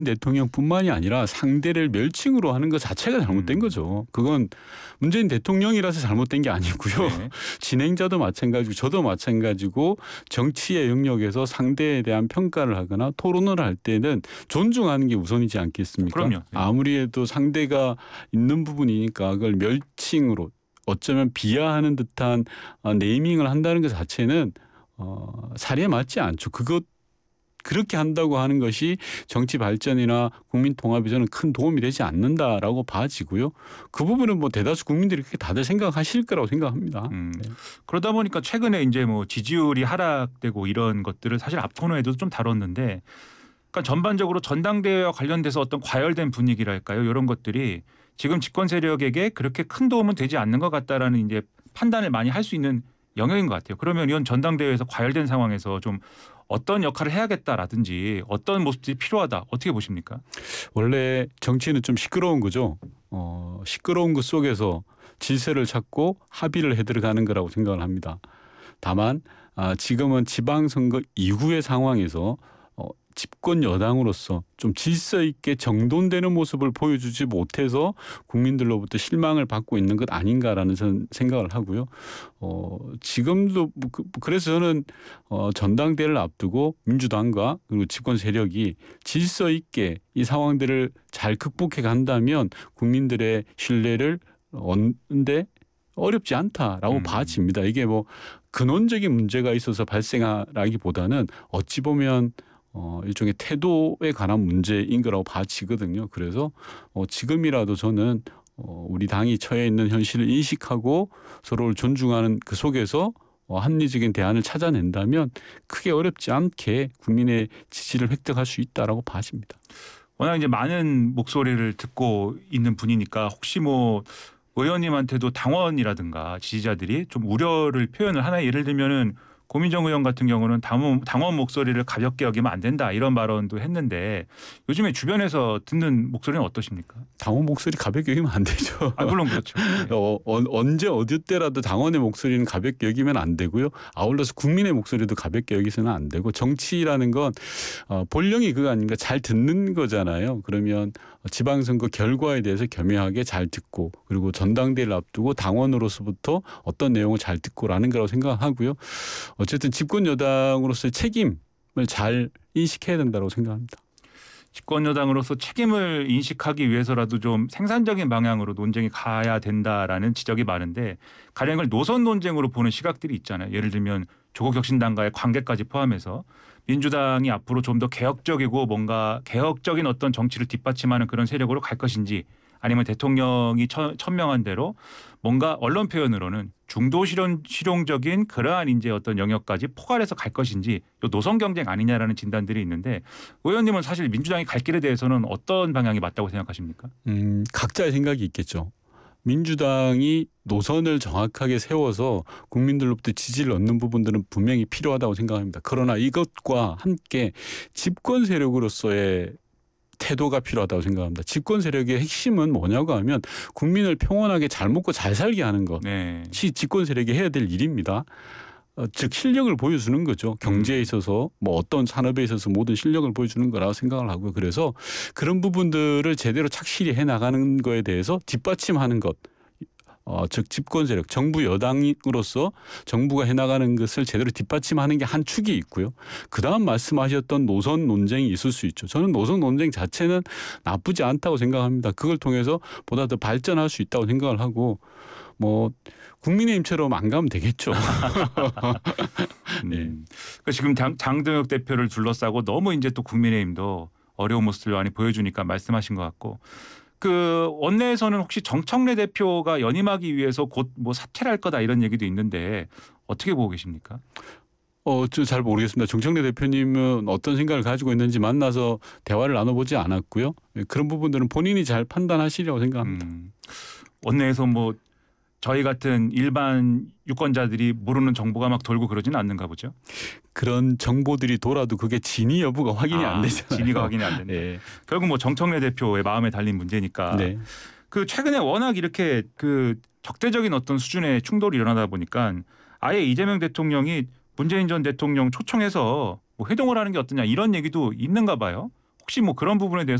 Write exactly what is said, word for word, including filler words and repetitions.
대통령뿐만이 아니라 상대를 멸칭으로 하는 것 자체가 잘못된 음. 거죠. 그건 문재인 대통령이라서 잘못된 게 아니고요. 네. 진행자도 마찬가지고 저도 마찬가지고 정치의 영역에서 상대에 대한 평가를 하거나 토론을 할 때는 존중하는 게 우선이지 않겠습니까? 그럼요. 네. 아무리 해도 상대가 있는 부분이니까 그걸 멸칭으로 어쩌면 비하하는 듯한 네이밍을 한다는 것 자체는 어, 사리에 맞지 않죠. 그것 그렇게 한다고 하는 것이 정치 발전이나 국민 통합에 저는 큰 도움이 되지 않는다라고 봐지고요. 그 부분은 뭐 대다수 국민들이 그렇게 다들 생각하실 거라고 생각합니다. 음. 네. 그러다 보니까 최근에 이제 뭐 지지율이 하락되고 이런 것들을 사실 앞 코너에도 좀 다뤘는데, 그러니까 전반적으로 전당대회와 관련돼서 어떤 과열된 분위기랄까요? 이런 것들이 지금 집권 세력에게 그렇게 큰 도움은 되지 않는 것 같다라는 이제 판단을 많이 할 수 있는 영역인 것 같아요. 그러면 이런 전당대회에서 과열된 상황에서 좀 어떤 역할을 해야겠다라든지 어떤 모습들이 필요하다, 어떻게 보십니까? 원래 정치는 좀 시끄러운 거죠. 어, 시끄러운 것 속에서 질서를 찾고 합의를 해 들어가는 거라고 생각을 합니다. 다만 아, 지금은 지방선거 이후의 상황에서 어, 집권 여당으로서 좀 질서 있게 정돈되는 모습을 보여주지 못해서 국민들로부터 실망을 받고 있는 것 아닌가라는 저는 생각을 하고요. 어, 지금도 뭐 그- 그래서 저는 어, 전당대회를 앞두고 민주당과 그리고 집권 세력이 질서 있게 이 상황들을 잘 극복해 간다면 국민들의 신뢰를 얻는데 어렵지 않다라고 음. 봐집니다. 이게 뭐 근원적인 문제가 있어서 발생하라기보다는 어찌 보면 어, 일종의 태도에 관한 문제인 거라고 봐지거든요. 그래서 어, 지금이라도 저는 어, 우리 당이 처해 있는 현실을 인식하고 서로를 존중하는 그 속에서 어, 합리적인 대안을 찾아낸다면 크게 어렵지 않게 국민의 지지를 획득할 수 있다라고 봐집니다. 워낙 이제 많은 목소리를 듣고 있는 분이니까 혹시 뭐 의원님한테도 당원이라든가 지지자들이 좀 우려를 표현을 하나, 예를 들면은 고민정 의원 같은 경우는 당원, 당원 목소리를 가볍게 여기면 안 된다 이런 발언도 했는데, 요즘에 주변에서 듣는 목소리는 어떠십니까? 당원 목소리 가볍게 여기면 안 되죠. 아, 물론 그렇죠. 네. 어, 어, 언제 어디 때라도 당원의 목소리는 가볍게 여기면 안 되고요. 아울러서 국민의 목소리도 가볍게 여기서는 안 되고, 정치라는 건 어, 본령이 그거 아닌가, 잘 듣는 거잖아요. 그러면 지방선거 결과에 대해서 겸허하게 잘 듣고, 그리고 전당대회를 앞두고 당원으로서부터 어떤 내용을 잘 듣고라는 거라고 생각하고요. 어쨌든 집권 여당으로서의 책임을 잘 인식해야 된다고 생각합니다. 집권 여당으로서 책임을 인식하기 위해서라도 좀 생산적인 방향으로 논쟁이 가야 된다라는 지적이 많은데, 가령 이걸 노선 논쟁으로 보는 시각들이 있잖아요. 예를 들면 조국혁신당과의 관계까지 포함해서 민주당이 앞으로 좀 더 개혁적이고 뭔가 개혁적인 어떤 정치를 뒷받침하는 그런 세력으로 갈 것인지, 아니면 대통령이 처, 천명한 대로 뭔가 언론 표현으로는 중도 실용, 실용적인 그러한 이제 어떤 영역까지 포괄해서 갈 것인지, 요 노선 경쟁 아니냐라는 진단들이 있는데, 의원님은 사실 민주당이 갈 길에 대해서는 어떤 방향이 맞다고 생각하십니까? 음, 각자의 생각이 있겠죠. 민주당이 노선을 정확하게 세워서 국민들로부터 지지를 얻는 부분들은 분명히 필요하다고 생각합니다. 그러나 이것과 함께 집권 세력으로서의 태도가 필요하다고 생각합니다. 집권 세력의 핵심은 뭐냐고 하면 국민을 평온하게 잘 먹고 잘 살게 하는 것이 네. 집권 세력이 해야 될 일입니다. 어, 즉 실력을 보여주는 거죠. 경제에 있어서 뭐 어떤 산업에 있어서 모든 실력을 보여주는 거라고 생각을 하고요. 그래서 그런 부분들을 제대로 착실히 해나가는 거에 대해서 뒷받침하는 것. 어, 즉 집권 세력, 정부 여당으로서 정부가 해나가는 것을 제대로 뒷받침하는 게 한 축이 있고요. 그다음 말씀하셨던 노선 논쟁이 있을 수 있죠. 저는 노선 논쟁 자체는 나쁘지 않다고 생각합니다. 그걸 통해서 보다 더 발전할 수 있다고 생각을 하고, 뭐 국민의힘처럼 안 가면 되겠죠. 네. 음. 그러니까 지금 장, 장동혁 대표를 둘러싸고 너무 이제 또 국민의힘도 어려운 모습을 많이 보여주니까 말씀하신 것 같고, 그 원내에서는 혹시 정청래 대표가 연임하기 위해서 곧 뭐 사퇴를 할 거다 이런 얘기도 있는데, 어떻게 보고 계십니까? 어, 저 잘 모르겠습니다. 정청래 대표님은 어떤 생각을 가지고 있는지 만나서 대화를 나눠보지 않았고요. 그런 부분들은 본인이 잘 판단하시리라고 생각합니다. 음. 원내에서 뭐 저희 같은 일반 유권자들이 모르는 정보가 막 돌고 그러지는 않는가 보죠. 그런 정보들이 돌아도 그게 진위 여부가 확인이 아, 안 되잖아요. 진위가 확인이 안 된다. 네. 결국 뭐 정청래 대표의 마음에 달린 문제니까. 네. 그 최근에 워낙 이렇게 그 적대적인 어떤 수준의 충돌이 일어나다 보니까 아예 이재명 대통령이 문재인 전 대통령 초청해서 뭐 회동을 하는 게 어떠냐 이런 얘기도 있는가 봐요. 혹시 뭐 그런 부분에 대해서